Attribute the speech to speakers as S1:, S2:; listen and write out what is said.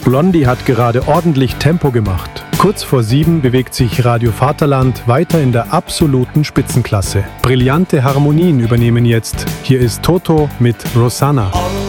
S1: Blondie hat gerade ordentlich Tempo gemacht. Kurz vor 7 bewegt sich Radio Vaterland weiter in der absoluten Spitzenklasse. Brillante Harmonien übernehmen jetzt. Hier ist Toto mit Rosanna.